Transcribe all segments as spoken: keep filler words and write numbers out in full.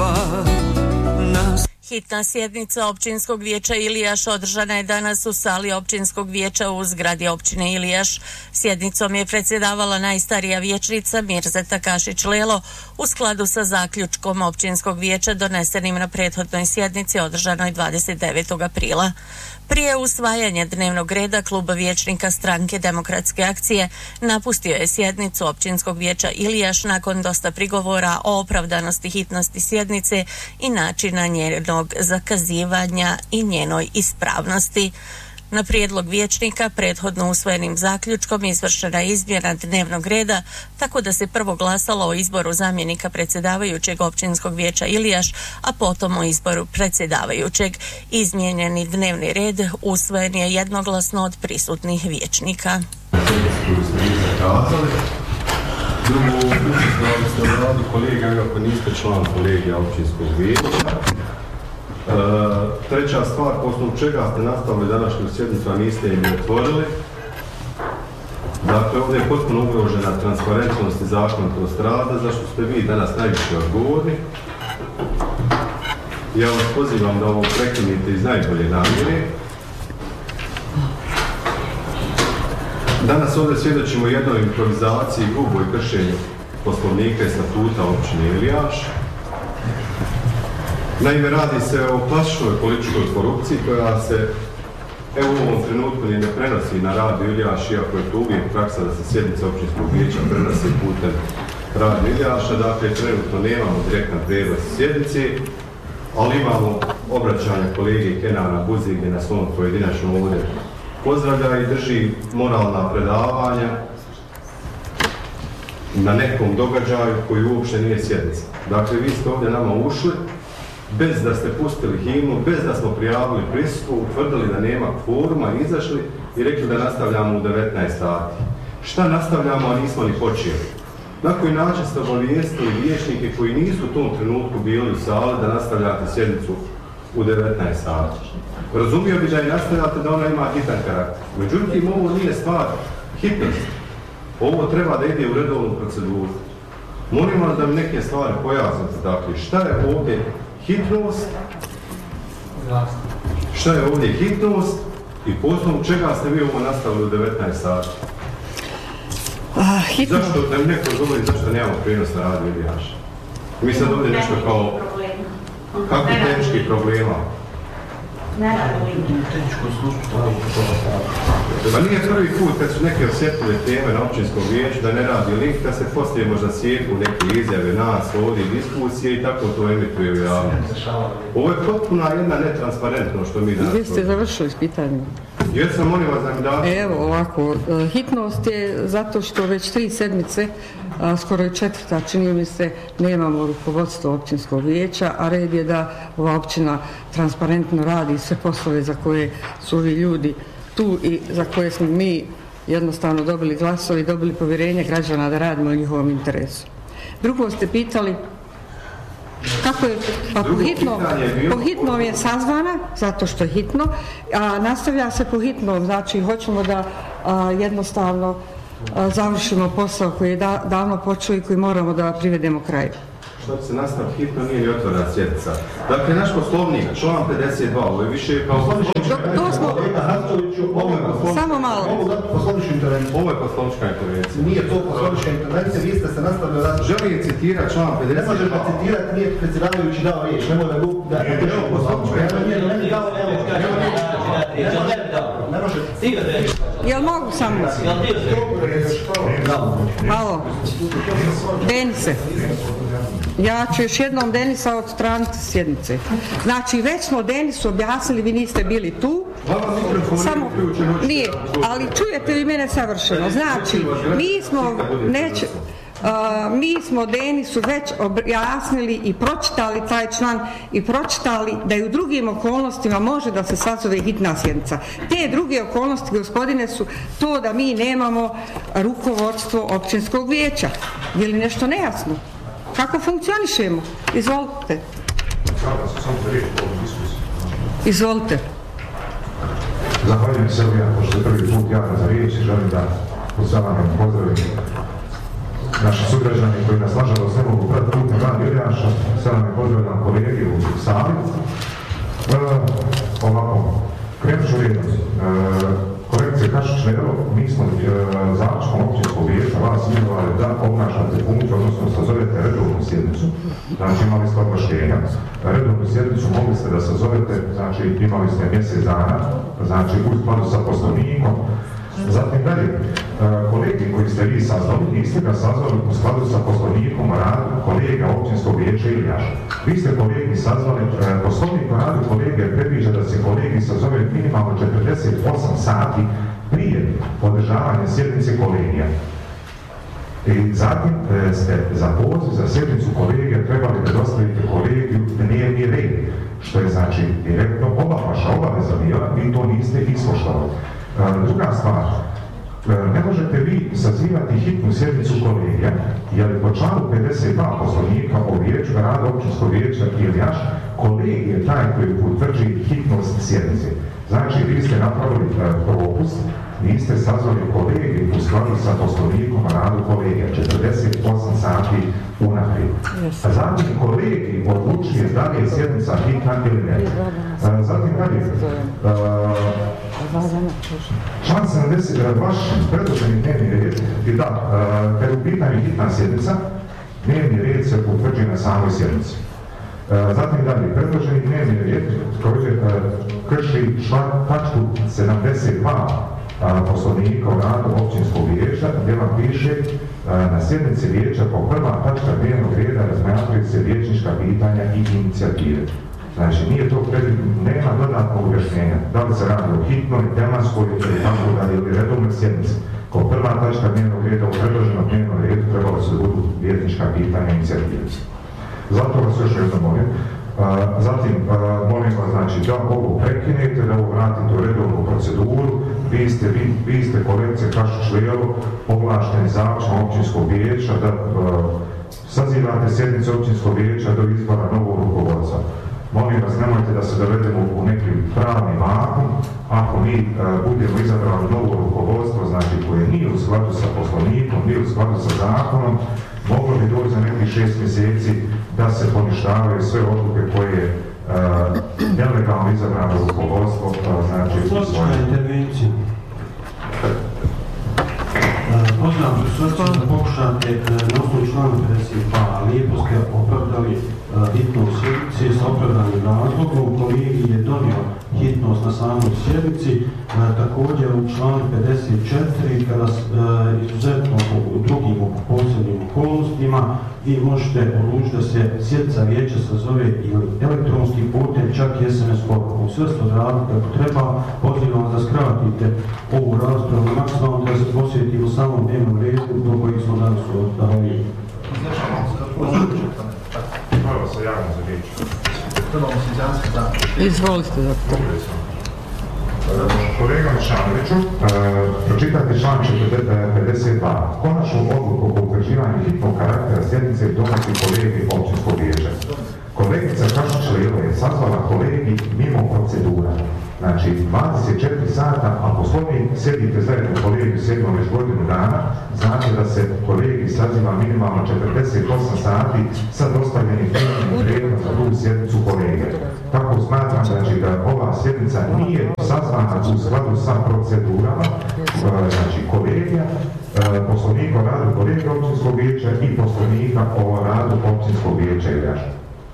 ljubav nas. Hitna sjednica općinskog vijeća Ilijaš održana je danas u sali općinskog vijeća u zgradi općine Ilijaš. Sjednicom je predsjedavala najstarija vijećnica Mirzeta Kašić-Lelo u skladu sa zaključkom općinskog vijeća donesenim na prethodnoj sjednici održanoj dvadeset devetog aprila. Prije usvajanja dnevnog reda Klub vijećnika Stranke demokratske akcije napustio je sjednicu općinskog vijeća Ilijaš nakon dosta prigovora o opravdanosti hitnosti sjednice i načina njenog zakazivanja i njenoj ispravnosti. Na prijedlog vijećnika prethodno usvojenim zaključkom izvršena je izmjena dnevnog reda tako da se prvo glasalo o izboru zamjenika predsjedavajućeg općinskog vijeća Ilijaš, a potom o izboru predsjedavajućeg. Izmijenjeni dnevni red usvojen je jednoglasno od prisutnih vijećnika. Drugo, učestvovali ste u radu kolega, ako niste član kolegija općinskog vijeća. E, treća stvar, posle čega ste nastavili današnju sjednicu, a niste im otvorili. Dakle, ovdje je potpuno ugrožena transparentnost i zakonitost rada, zašto ste vi danas najviše odgovorni. Ja vas pozivam da ovo prekinite iz najbolje namjere. Danas ovdje svjedočimo jednoj improvizaciji i gruboj kršenju poslovnika i statuta općine Ilijaš. Naime, radi se o klasičnoj političkoj korupciji koja se evo u ovom trenutku ni ne prenosi na radio Ilijaš, iako je to uvijek praksa da se sjednice općinskog vijeća prenosi putem radio Ilijaša. Dakle, trenutno nemamo direktan prijenos sjednici, ali imamo obraćanje kolege Kenana Buzige na svom pojedinačnom ovdje pozdravlja i drži moralna predavanja na nekom događaju koji uopšte nije sjednica. Dakle, vi ste ovdje nama ušli bez da ste pustili himnu, bez da smo prijavili prisustvo, utvrdili da nema kvoruma, izašli i rekli da nastavljamo u devetnaest sati. Šta nastavljamo, a nismo ni počeli? Na koji način ste obavijestili vijećnike koji nisu u tom trenutku bili u sali da nastavljate sjednicu u devetnaest sati? Razumio bi da je nastavljate da ona ima hitan karakter. Međutim, ovo nije stvar hitnosti. Ovo treba da ide u redovnu proceduru. Molim vas da mi neke stvari pojasnite. Dakle, šta je ovdje hitnost? Šta je ovdje hitnost? I po osnovu čega ste vi ovo nastavili u devetnaest sati? Uh, hitno. Zašto da mi neko govori zašto nemamo prijenos na radio Ilijaša? Mi sad ovdje nešto kao... Kakvi tehnički problema? Ne radimo tehničku službu. Pa nije prvi put kad su neke osjetljive teme na općinskom vijeću da ne radi link, da se poslije možda sjeku neke izjave nas ovdje, diskusije i tako to emituje u javnosti. Ovo je potpuna jedna netransparentno što mi danas... Vi ste završili s pitanjem. Jesam, molim vas da mi date. Evo ovako, hitnost je zato što već tri sedmice, a, skoro i četvrta, čini mi se, nemamo rukovodstvo općinskog vijeća, a red je da ova općina transparentno radi sve poslove za koje su ovi ljudi tu i za koje smo mi jednostavno dobili glasove i dobili povjerenje građana da radimo u njihovom interesu. Drugo ste pitali kako je, pa po hitnom, po hitnom je sazvana, zato što je hitno, a nastavlja se po hitnom, znači hoćemo da a, jednostavno a, završimo posao koji je da, davno počeo i koji moramo da privedemo kraju. Što se nastav hitno nije ni otvorena sjednica. Dakle, naš poslovnik, član pedeset dva, ovo je više kao... To, to smo... Samo malo. Ovo je poslovnička intervencija. Nije to poslovnička intervencija, vi ste se nastavili da... Želim citirati član pedeset dva. Ne može da citirati, nije predsjedavajući dao riječ, ne može da gu... Da, ne može poslovnička intervencija. Ne može... Jel mogu samo? Malo. Denise. Ja ću još jednom Denisa odstraniti sjednice. Znači, već smo Denisu objasnili, vi niste bili tu. Samo, nije, ali čujete li mene savršeno? Znači, mi smo, neće, uh, mi smo Denisu već objasnili i pročitali taj član i pročitali da i u drugim okolnostima može da se sazove hitna sjednica. Te druge okolnosti, gospodine, su to da mi nemamo rukovodstvo općinskog vijeća. Je li nešto nejasno? Kako funkcionišemo? Izvolite. Izvolite. Zahvaljujem se ja, pošto je prvi put javno za riječ i želim da u savanjem pozdravim naši sugrađani koji nas nažalost ne mogu pratiti putem Radio Iljaša, sve nam je pozdravljam kolegi u sali. E, ovako, krenut ću redom. E, Kolegice Kašić-Lelo, mi smo e, završkom općinskog vijeća vas imenovali da obnašate funkciju, odnosno sazovete redovnu sjednicu. Znači imali ste ovlaštenja. Redovnu sjednicu mogli ste da sazovete, znači imali ste mjesec dana, znači u skladu sa Poslovnikom. Zatim dalje, e, kolegi koji ste vi sazvali, niste ga sazvali u skladu sa Poslovnikom o radu kolega općinskog vijeća Iljaša. Vi ste kolegi sazvali, e, Poslovnik o radu kolege predviđa da se kolegi sazove minimalno četrdeset osam sati prije održavanja sjednice kolegija. I zatim e, ste za poziv za sjednicu kolegija trebali da dostavite kolegiju dnevni red, što je znači direktno oba vaša obaveza bila, vi to niste ispoštovali. Druga stvar, ne možete vi sazivati hitnu sjednicu kolegija, jer po članu pedeset dva Poslovnika o vijeću rada općinskog vijeća Iljaš, kolegij je taj koji utvrđuje hitnost sjednice. Znači, vi ste napravili propust, niste sazvali kolegij u skladu sa Poslovnikom o radu kolegija, četrdeset osam sati unaprijed. A zatim kolegij odlučuje da li je sjednica hitna ili ne. Zatim dalje, član sedamdeset, vaš predloženi dnevni red, i da, kad je u pitanju hitna sjednica, dnevni red se utvrđuje na samoj sjednici. Zatim dalje, predloženi dnevni red također krši član tačku sedamdeset dva Poslovnika o radu općinskog vijeća, gdje vam piše na sjednici vijeća po prva tačka dnevnog reda razmatraju se vijećnička pitanja i inicijative. Znači, nije to predviđeno, nema dodatnog objašnjenja. Da li se radi o hitnoj, tematskoj ili tako dalje ili redovnoj sjednici. Kao prva tačka dnevnog reda u predloženom dnevnom redu trebalo se da budu vijećnička pitanja i inicijative. Zato vas još jedno molim. Uh, zatim, uh, molim vas, znači, da ovo prekinete, da ovo vratite u redovnu proceduru. Vi ste, vi, vi ste kolegice Kašić-Lelo, ovlašteni završno općinskog vijeća, da uh, sazivate sjednice općinskog vijeća do izbora novog rukovodstva. Molim vas, nemojte da se dovedemo u neki pravni vakuum. Ako mi uh, budemo izabrali novo rukovodstvo, znači koje nije u skladu sa Poslovnikom, nije u skladu sa zakonom, moglo bi doći za nekih šest mjeseci da se poništavaju sve odluke koje je uh, nelegalno izabrano rukovodstvo, uh, znači usvojeno. Intervenciju. Pozdravljam se da pokušate na osnovu člana pedeset dva, lijepo ste opravdali hitnost sjednice sa opravdanim razlogom. Kolegi je donio hitnost na samoj sjednici. Također u članu pedeset četiri, kada izuzetno u drugim posebnim okolnostima, vi možete odlučiti da se sjednica vijeća sazove ili elektronskim putem, čak i es em es porukom. Sve ste odradili kako treba. Pozivam vas da skratite ovu raspravu maksimalno, da se posjetimo samom dnevnom redu do kojih smo danas odavali. Hvala se javno za riječ. Izvolite, doktor. Kolega Šanoviću, pročitajte član pedeset dva. Konačnu odluku o utvrđivanju hitnog karaktera sjednice donosi kolegij općinskog vijeća. Kolegica Kašić-Lelo je sazvala kolegij mimo procedura. Znači, dvadeset četiri sata, a Poslovnik sjedite zajedno u kolegiju sjedimo već godinu dana, znači da se kolegij saziva minimalno četrdeset osam sati sa dostavljenim dnevnim redom za drugu sjednicu kolegija. Tako smatram, znači, da ova sjednica nije sazvana u skladu sa procedurama, znači kolegija, Poslovnika o radu kolegija općinskog vijeća i Poslovnika o radu općinskog vijeća Iljaša.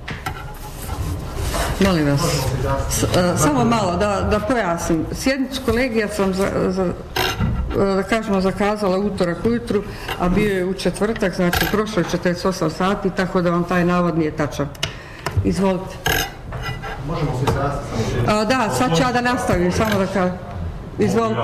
Molim vas, S, uh, samo malo da, da pojasnim. Sjednicu kolegija sam za, za, da kažemo zakazala utorak ujutru, a bio je u četvrtak, znači prošlo je četrdeset osam sati, tako da vam taj navod nije tačan. Izvolite. Možemo se izrastiti samo... Da, sad ću ja da nastavim, samo da kažem. Izvolite.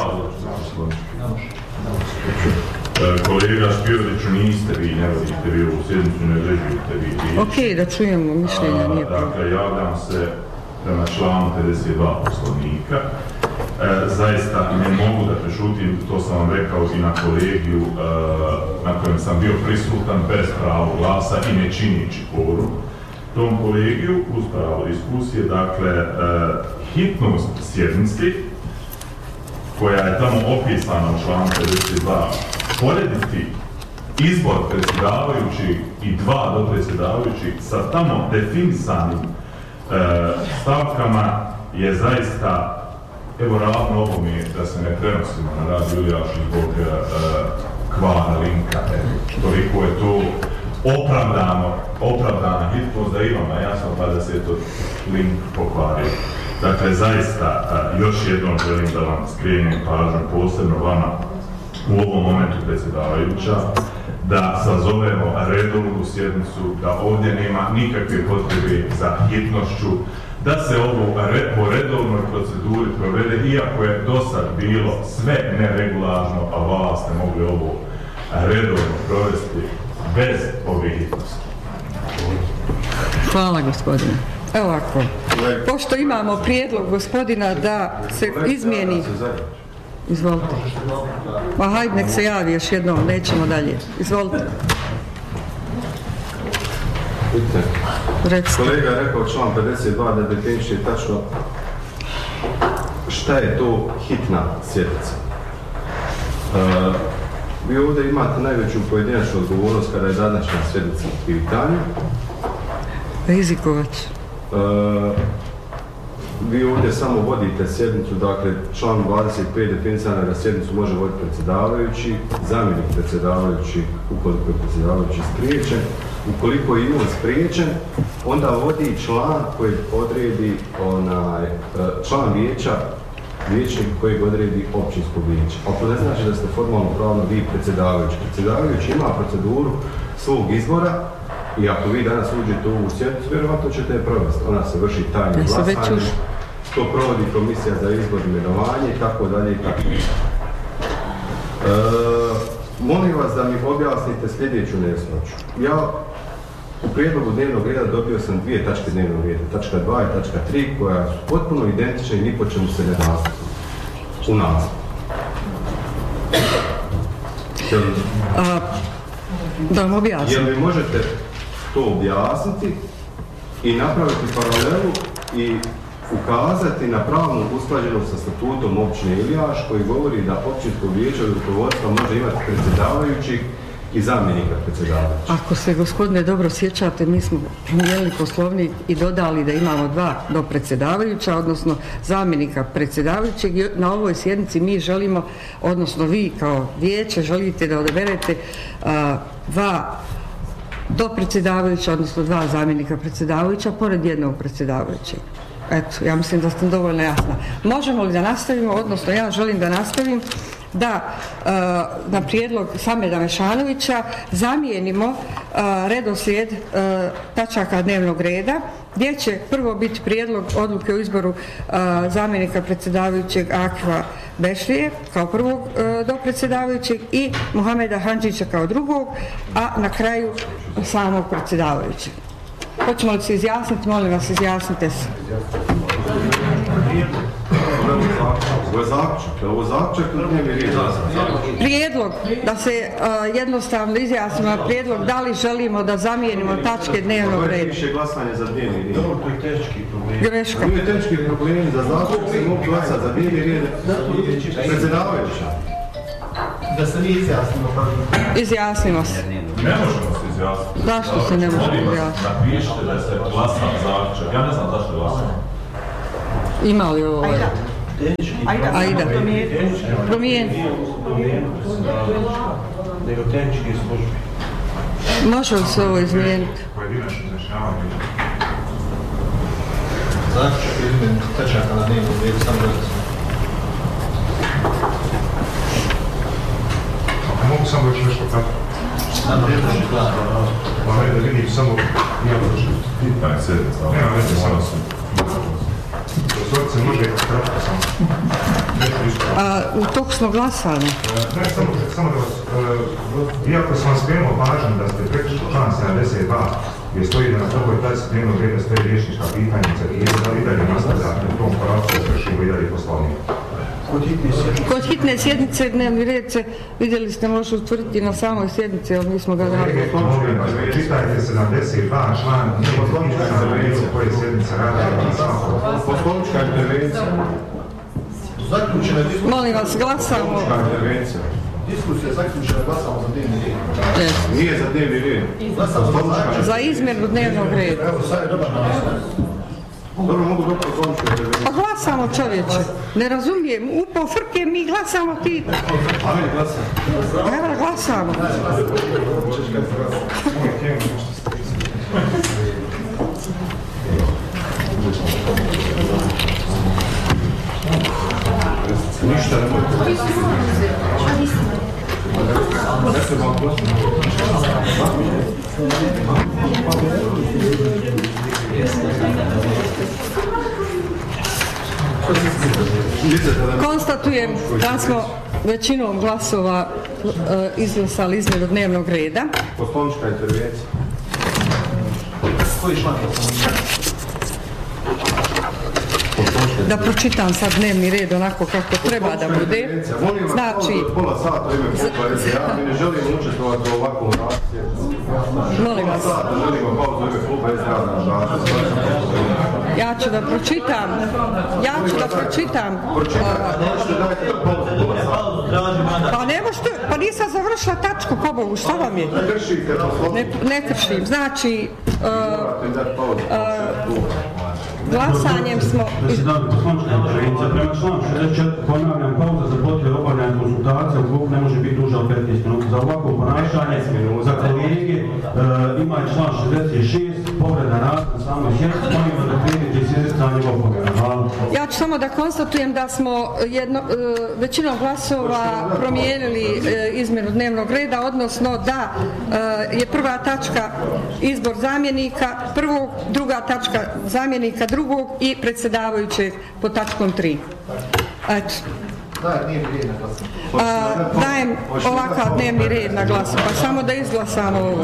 Kolega Špirodiću, niste vi, ne vodite vi ovu sjednicu, ne određujete vi riječ. Ok, da čujemo mišljenja, nije problem. Dakle, javljam se prema članu pedeset dva Poslovnika. E, zaista ne mogu da prešutim, to sam vam rekao i na kolegiju e, na kojem sam bio prisutan bez prava glasa i ne činići kvorum. Tom kolegiju, uz pravo diskusije, dakle, e, hitnost sjednici, koja je tamo opisana u članu pedeset dva, porediti izbor predsjedavajućih i dva dopredsjedavajućih sa tamo definisanim e, stavkama je zaista, evo ravno ovo mi je da se ne prenosimo na rad Ilijaš zbog e, kvara linka, e, toliko je to opravdano, opravdana hitnost da imamo, jasno pa da se je to link pokvario. Dakle, zaista, još jednom želim da vam skrenem pažnju, posebno vama u ovom momentu predsjedavajuća, da sazovemo redovnu sjednicu, da ovdje nema nikakve potrebe za hitnošću, da se ovo re, po redovnoj proceduri provede, iako je do sad bilo sve neregularno, a vas ste mogli ovo redovno provesti bez ove hitnosti. Hvala gospodine. Evo ovako, pošto imamo prijedlog gospodina da se izmijeni... Izvolite. Ma hajde, nek se javi još jednom, nećemo dalje. Izvolite. Vidite, kolega je rekao član pedeset dva da definiše tačno šta je to hitna sjednica. Uh, vi ovdje imate najveću pojedinačnu odgovornost kada je današnja sjednica u pitanju. Rizikovac. Uh, vi ovdje samo vodite sjednicu, dakle član dvadeset pet definisano je da sjednicu može voditi predsjedavajući, zamjenik predsjedavajući ukoliko je predsjedavajući spriječen. Ukoliko je on spriječen, onda vodi član koji odredi onaj, član vijeća, vijećnik kojeg odredi općinsko vijeće. A to ne znači da ste formalno pravno vi predsjedavajući. Predsjedavajući ima proceduru svog izbora i ako vi danas uđete u ovu sjednicu, vjerovatno ćete je provesti. Ona se vrši tajnim glasanjem, to provodi komisija za izbor i imenovanje i tako dalje i tako dalje. Molim vas da mi objasnite sljedeću nejasnoću. Ja u prijedlogu dnevnog reda dobio sam dvije tačke dnevnog reda, tačka dva i tačka tri, koja su potpuno identične i ni po čemu se ne razlikuju u nazivu. Da vam objasnim. Jel mi možete to objasniti i napraviti paralelu i ukazati na pravnu usklađenost sa statutom općine Ilijaš koji govori da općinsko vijeće od rukovodstva može imati predsjedavajućih i zamjenika predsjedavajućih. Ako se gospodine dobro sjećate, mi smo promijenili poslovnik i dodali da imamo dva do predsjedavajuća, odnosno zamjenika predsjedavajućeg. Na ovoj sjednici mi želimo, odnosno vi kao vijeće želite da odaberete a, dva do predsjedavajuća, odnosno dva zamjenika predsjedavajuća, pored jednog predsjedavajućeg. Eto, ja mislim da sam dovoljno jasna. Možemo li da nastavimo, odnosno ja želim da nastavim da e, na prijedlog Sameda Mešanovića zamijenimo e, redoslijed e, tačaka dnevnog reda, gdje će prvo biti prijedlog odluke o izboru e, zamjenika predsjedavajućeg Akva Bešlije kao prvog e, do predsjedavajućeg i Muhameda Handžića kao drugog, a na kraju samog predsjedavajućeg. Hoćemo li se izjasniti? Molim vas, izjasnite se. Ovo je zaključak, ovo je zaključak ili dnevni red? Prijedlog, da se uh, jednostavno izjasnimo na prijedlog da li želimo da zamijenimo tačke dnevnog reda. Ovo je više glasanje za dnevni red. Dobro, to je teški problem. Greška. Ovo je teški problem, za zaključak se mogu glasati za dnevni red predsjedavajuća. Da se mi izjasnimo. Izjasnimo se. Ne možemo se izjasniti. Zašto se ne možemo izjasniti? Napišite da se glasa zaključak. Ja ne znam zašto glasam. Ima li ovo? Ajda. Ajda. Ajda. Promijeni. Nego tehničke službe. Može li se ovo izmijeniti? Pojedinačno izjašnjavanje. Zaključak izmjeni tačaka na dnevnom redu, samo da Mogu samo još nešto kako? nam redoši plan. Pa ne da vidim samo nije odloženo. Pitanje sjednica. Nema veze, samo se. Dozvorit se može kratko samo. Nešto ispravno. A u toku smo glasali. Ne, samo, samo da vas, uh, iako sam vam skrenuo pažnju da ste prekršili član sedamdeset dva gdje stoji da na prvoj tačci dnevnog reda stoji riječnička pitanjica i da li dalje nastavljate u tom pravcu da kršimo i dalje poslovnik. Kod hitne sjednice dnevni red se, vidjeli ste, može utvrditi na samoj sjednici, ali mi smo ga dali. Molim vas, čitajte sedamdeset dva član, nije na koje sjednice radi. Poslovnička intervencija. Zaključena diskusija. Molim vas, glasamo. Poslovnička intervencija. diskusija zaključena, glasamo za dnevni red. Nije za dnevni red. Za izmjenu dnevnog reda. Evo, sad je dobar nastav. Dobro, mogu dobro končiti. Pa glasamo, čovječe. Ne razumijem. Upao frke, mi glasamo, ti... Ajde, glasamo. Evo, glasamo. Ništa ne može. Ne se vam glasati. Konstatujem da smo većinom glasova uh, izglasali izmjenu dnevnog reda. Poslovnička intervencija. Koji član poslovnika? Da pročitam sad dnevni red onako kako treba da bude. Znači, pola sata ime kluba, ja mi ne želim učestvovati u ovakvom rascijetu. Molim vas. Pola sata želimo pauzu ime kluba, ja ću da pročitam, ja ću da pročitam. Pa ne možete, pa nisam završila tačku, po Bogu, šta vam je? Ne, ne kršim, znači, glasanjem smo... Predsjedavljaju poslovnička intervencija. Prema članu šezdeset četiri ponavljam, pauza za potrebe obavljanja konsultacija u klubu ne može biti duža od petnaest minuta. Za ovako ponašanje za kolege ima i član šezdeset šest, povreda rada na samoj sjednici, molim vas da krenete izvjestanje opomena. Hvala. Ja ću samo da konstatujem da smo jedno, većinom glasova promijenili izmjenu dnevnog reda, odnosno da je prva tačka izbor zamjenika prvog, druga tačka zamjenika drugog i predsjedavajućeg po tačkom tri. Eto. A, dajem ovakav dnevni red na glasu, pa samo da izglasamo ovo.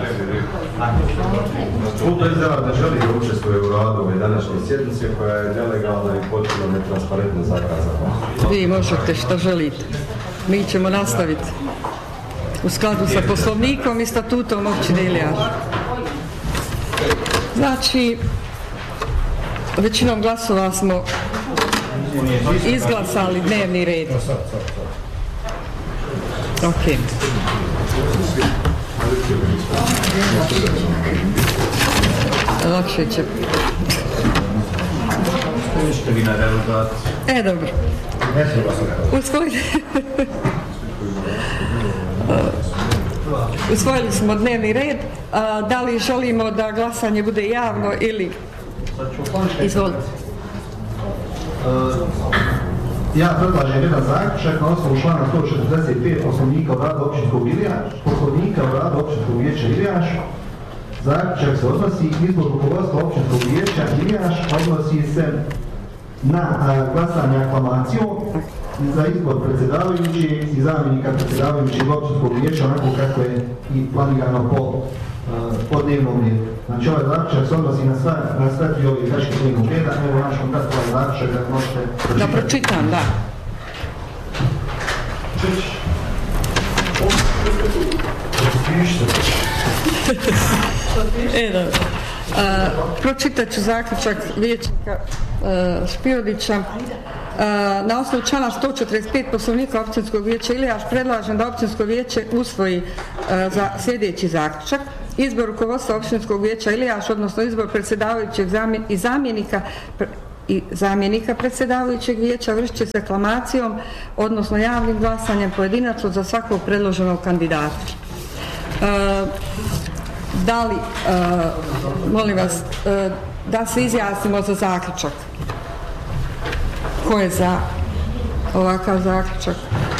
Klub izjava ne želi da učestvuje u radu ove današnje sjednice koja je nelegalna i potpuno netransparentno zakazana. Vi možete što želite. Mi ćemo nastaviti u skladu sa poslovnikom i statutom općine Ilijaš. Znači, većinom glasova smo izglasali dnevni red. Ok. Lakše će. E, dobro. Usvojili... Usvojili smo dnevni red. Da li želimo da glasanje bude javno ili... Izvolite. Ja predlažem jedan zaključak na osnovu člana sto četrdeset pet Poslovnika o radu općinskog Ilijaš, Poslovnika o radu općinskog vijeća Ilijaš. Zaključak se odnosi izbor rukovodstva općinskog vijeća Ilijaš, odnosi se na a, glasanje aklamacijom za izbor predsjedavajućeg i zamjenika predsjedavajućeg općinskog vijeća, onako kako je i planirano po, a, po dnevnom redu. Znači ovaj zaključak se odnosi na sve, na sve tri ove tačke dnevnog reda. Evo naš kontakt ovaj zaključak da možete pročitati. Da pročitam, da. E, dobro. Uh, pročitat ću zaključak vijećnika uh, Špijodića. Uh, na osnovu člana sto četrdeset pet Poslovnika općinskog vijeća Ilijaš predlažem da općinsko vijeće usvoji uh, za sljedeći zaključak. Izbor rukovodstva općinskog vijeća Ilijaš, odnosno izbor predsjedavajućeg zamjen, i zamjenika pre, i zamjenika predsjedavajućeg vijeća vršit će se aklamacijom, odnosno javnim glasanjem pojedinačno za svakog predloženog kandidata. Uh, da li, uh, molim vas, uh, da se izjasnimo za zaključak? Ko je za ovakav zaključak?